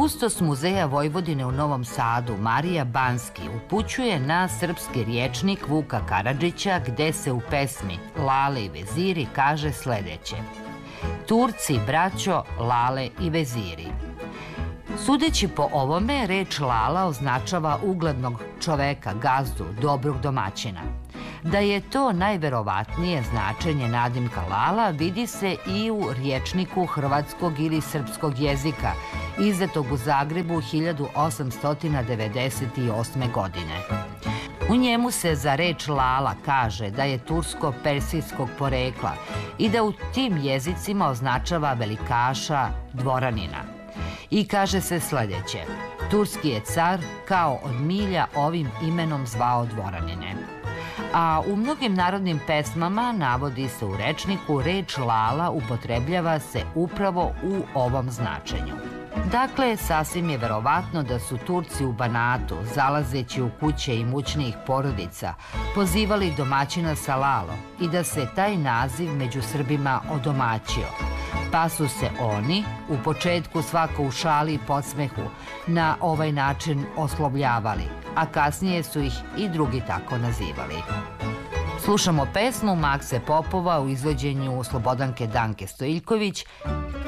Kustos Muzeja Vojvodine u Novom Sadu, Marija Banski, upućuje na srpski rječnik Vuka Karadžića, gde se u pesmi Lale i veziri kaže sledeće: Turci, braćo, lale i veziri. Sudeći po ovome, reč lala označava uglednog čoveka, gazdu, dobrog domaćina. Da je to najverovatnije značenje nadimka lala vidi se i u rječniku hrvatskog ili srpskog jezika, izdatog u Zagrebu 1898. godine. U njemu se za reč lala kaže da je tursko-persijskog porekla i da u tim jezicima označava velikaša, dvoranina. I kaže se sledeće: Turski je car kao od milja ovim imenom zvao dvoranine. A u mnogim narodnim pesmama navodi se u rečniku reč lala upotrebljava se upravo u ovom značenju. Dakle, sasvim je verovatno da su Turci u Banatu, zalazeći u kuće imućnijih porodica, pozivali domaćina sa lalo i da se taj naziv među Srbima odomaćio. Pa su se oni, u početku svako u šali i podsmehu, na ovaj način oslovljavali, a kasnije su ih i drugi tako nazivali. Slušamo pesmu Makse Popova u izvođenju Slobodanke Danke Stojiljković,